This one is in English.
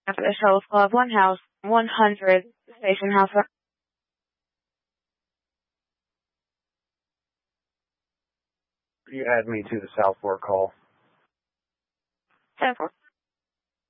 Shelf Club, One House, 100, Station House. You had me to the South Fork call. 10-4.